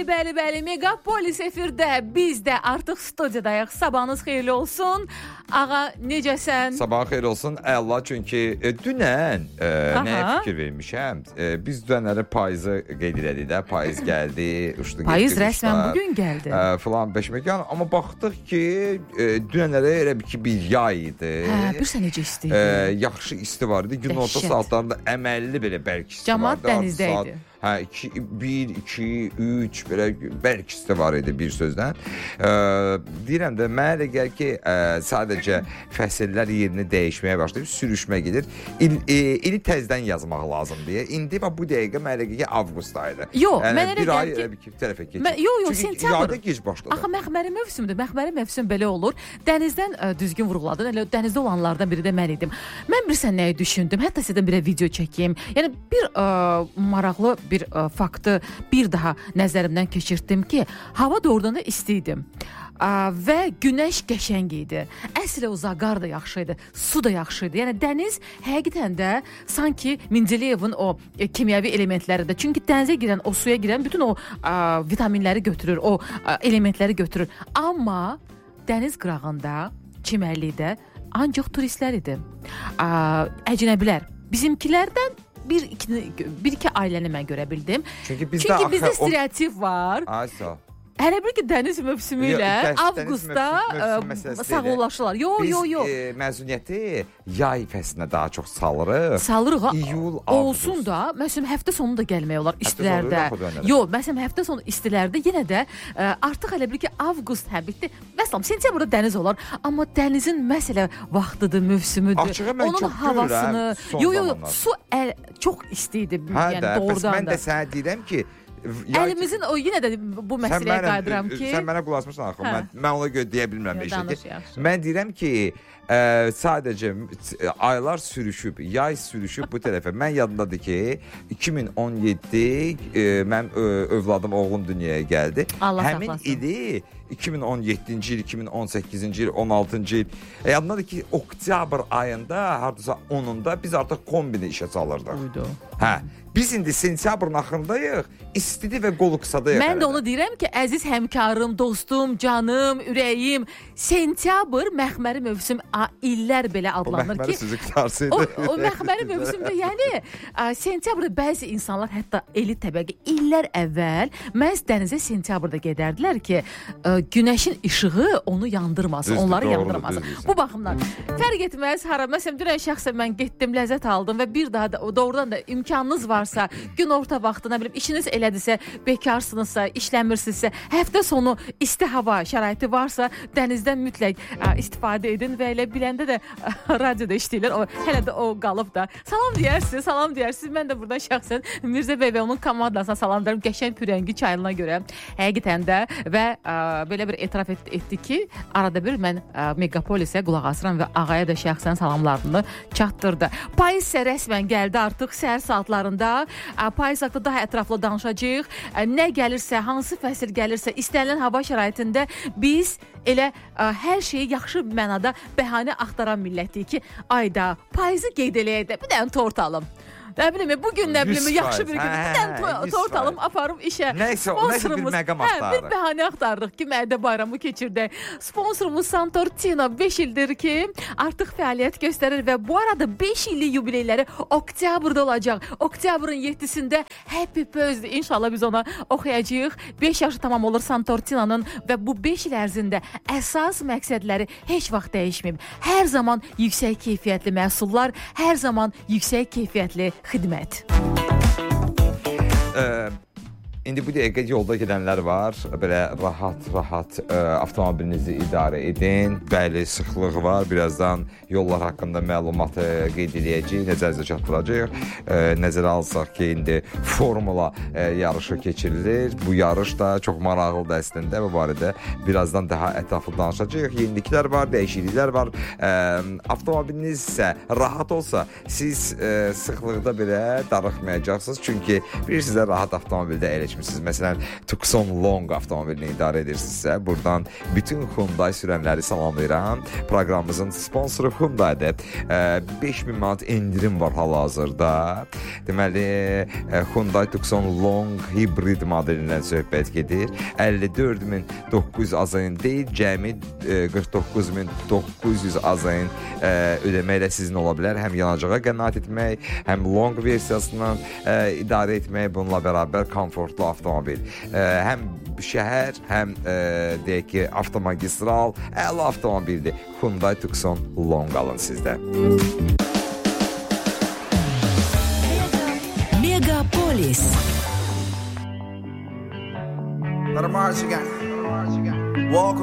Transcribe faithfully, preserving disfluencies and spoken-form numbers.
bəli, bəli. Megapolis efirdə. Biz də artıq studiyadayıq. Sabahınız xeyirli olsun. Ağa, necəsən? Sabahın xeyirli olsun. Əla, çünki e, dünən e, nəyə fikir vermişəm? E, biz dünənləri payızı qeyd elədik də. Payız gəldi, uçdu getdi. Payız rəsmən bugün gəldi. E, falan beş mekan. Amma baxdıq ki, e, dünənləri elə bir ki, bir yay idi. Hə, bir sən necə isti idi? E, yaxşı isti var idi. Gün orta saatlarında əməlli belə bərk isti Cəmaət vardı. dənizdə idi. Hə, bir, iki, üç belə bərk isti var idi bir sözlə. E, deyirəm də, mənə elə gəl ki, e, sadəcə fəsillər yerini dəyişməyə başlayıb, sürüşmə gedir. İl, e, ili təzdən yazmaq lazım deyə. İndi bax bu dəqiqə mənə elə gəl ki, avqust ayıdır. Yox, yəni, mənə elə gəl ki... Bir ay bir tərəfə keçir. Yox, yox, çünki sentyabr. yayda gec başladı. Axı, məxməri mövsümdür. Məxməri mövsüm belə olur. Dənizdən ə, düzgün vurğuladın. Elə dənizdə olanlardan biri də mən idim. Mən bir sən nəyi düşündüm? Hətta sizdən bir video çəkeyim. Yəni, bir ə, maraqlı bir ə, faktı bir daha nəzərimdən keçirtdim ki, hava doğrudan da isti idi. Aa, və günəş qəşəng idi. Əslə uzaqar da yaxşı idi. Su da yaxşı idi. Yəni dəniz həqiqətən də sanki Mendeleyevin o e, kimyəvi elementlərində. Çünki dənizə girən, o suya girən bütün o a, vitaminləri götürür, o a, elementləri götürür. Amma dəniz qırağında, çimərlikdə ancaq turistlər idi. A, əcnəbilər. Bizimkilərdən bir iki, bir iki ailəni mən görə bildim. Çünki bizdə, Çünki bizdə axı, stereotip var. Ay sağ. Hələ bir ki, dəniz mövsümü ilə avqustda sağollaşırlar. Yo, yo, yo. Biz e, məzuniyyəti yay fəslinə daha çox salırıq. Salırıq. İyul, olsun da, məsələn, həftə sonu da gəlmək olar istilərdə. Yo, məsələn, həftə sonu istilərdə yenə də ə, artıq hələ bir ki, avqust hə bitdi. Məsələn, sentyabrda dəniz olar. Amma dənizin məsələ vaxtıdır, mövsümüdür. Açığı mən onun çox havasını. görürəm. Yo, yo, su əl, çox isti idi. Hə yəni də, doğrudan da. Mən də sənə deyirəm ki, yay... Əlimizin o yenə də bu məsələyə qayıdıram ki... Sən mənə qulaq asmırsan axı, mən, mən ona görə deyə bilmirəm. Danış, yaxşı. Mən deyirəm ki, ə, sadəcə aylar sürüşüb, yay sürüşüb bu tərəfə. Mən yadımdadır ki, iki min on yeddi ə, mənim ə, övladım, oğlum dünyaya gəldi. Allah Həmin saxlasın. ili iki min on yeddinci il, iki min on səkkizinci il, on altıncı il. E, yadımdadır ki, oktyabr ayında, hardasa onunda biz artıq kombini işə salırdıq. Uydu. Hə. Biz indi sentyabrın axırındayıq, istidir və qolu qısadayıq. Mən də onu deyirəm ki, əziz həmkarım, dostum, canım, ürəyim, sentyabr məxməri mövsüm a, illər belə adlanır ki... Bu məxməri sözü qutarsaydı. O, o məxməri mövsümdə, yəni a, sentyabrda bəzi insanlar, hətta elit təbəqə illər əvvəl məhz dənizə sentyabrda gedərdilər ki, a, günəşin işığı onu yandırmasın, düzdür, onları yandırmasın. Düzdür. Bu baxımdan fərq etməz hara. Məsələn, dünən şəxsən mən getdim, ləzzət aldım və bir daha da doğrudan da imkanınız var. Gün orta vaxtına bilib işiniz elədirsə, bekarsınızsa, işləmirsinizsə, həftə sonu isti hava şəraiti varsa, dənizdən mütləq ə, istifadə edin və elə biləndə də ə, radioda işləyirlər. O, hələ də o qalıb da. Salam deyərsiniz, salam deyərsiniz. Mən də buradan şəxsən Mirzə bəy və onun komandasına salamlarım qəşəng pürəngi çayına görə. Həqiqətən də və ə, belə bir etiraf et, etdi ki, arada bir mən ə, Megapolisə qulaq asıram və ağaya da şəxsən salamlarını çatdırdı. Payız isə rəsmən gəldi artıq səhər saatlarında. Payız haqqında daha ətraflı danışacağıq. Nə gəlirsə, hansı fəsil gəlirsə, istənilən hava şəraitində biz elə ə, hər şeyi yaxşı mənada bəhanə axtaran millətik ki, ayda payızı qeyd eləyək də bir dənə tort alım. Nə bilim, bugün nə bilim, yaxşı bir gün. Bir dənə tort alım, aparım işə. Nəysə, nəsə bir məqam axtarırıq. Hə, bir bəhanə axtarırıq ki, mədə bayramı keçirdək. Sponsorumuz Santortino beş ildir ki, artıq fəaliyyət göstərir və bu arada beş illik yubileyləri oktyabrda olacaq. Oktyabrın yeddisində Happy Birthday. İnşallah biz ona oxuyacağıq. beş yaşı tamam olur Santortino'nun və bu beş il ərzində əsas məqsədləri heç vaxt dəyişməyib. Hər zaman yüksək keyfiyyətli məhsullar, hər zaman yüksək keyfiyyətli xidmət. Ee, indi bu dəqiqə yolda gedənlər var. Belə rahat-rahat ə, avtomobilinizi idarə edin. Bəli, sıxlığı var. Birazdan yollar haqqında məlumatı qeyd edəcəyik, nəzərinizə çatdıracağıq. Ə, nəzərə alsaq ki, indi Formula ə, yarışı keçirilir. Bu yarış da çox maraqlıdır əslində. Bu barədə birazdan daha ətraflı danışacağıq. Yeniliklər var, dəyişikliklər var. Ə, avtomobiliniz isə rahat olsa, siz ə, sıxlıqda belə darıxmayacaqsınız. Çünki bilirsiniz, rahat avtomobildə elə seçmisiniz. Məsələn, Tucson Long avtomobilini idarə edirsinizsə, buradan bütün Hyundai sürənləri salamlayıram. Proqramımızın sponsoru Hyundai'dir. beş min manat endirim var hal-hazırda. Deməli, Hyundai Tucson Long hibrid modelindən söhbət gedir. əlli dörd min doqquz yüz azayın deyil, cəmi qırx doqquz min doqquz yüz azayın ödəməklə sizin ola bilər. Həm yanacağa qənaət etmək, həm long versiyasından idarə etmək, bununla bərabər komfortlu avtomobil. Həm şəhər, həm deyək ki, avtomagistral, əla avtomobildir. Hyundai Tucson Long alın sizdə. Megapolis. Let 'em march again. Walk